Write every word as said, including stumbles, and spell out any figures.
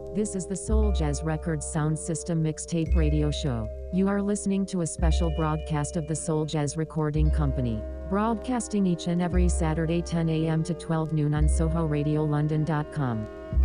This is the Soul Jazz Records Sound System Mixtape Radio Show. You are listening to a special broadcast of the Soul Jazz Recording Company, broadcasting each and every Saturday ten a m to twelve noon on soho radio london dot com.